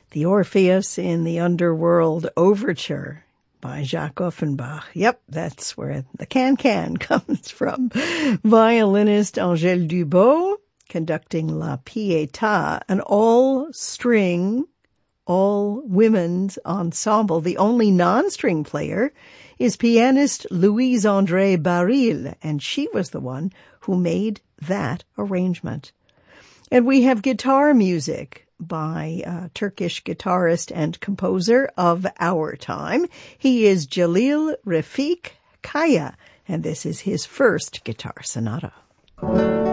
The Orpheus in the Underworld Overture by Jacques Offenbach. Yep, that's where the can-can comes from. Violinist Angèle Dubot conducting La Pietà, an all-string, all-women's ensemble. The only non-string player is pianist Louise-André Baril, and she was the one who made that arrangement. And we have guitar music by a Turkish guitarist and composer of our time. He is Jalil Refik Kaya, and this is his first guitar sonata.